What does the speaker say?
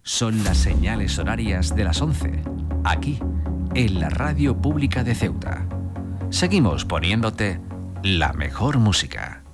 Son las señales horarias de las 11, aquí, en la Radio Pública de Ceuta. Seguimos poniéndote la mejor música.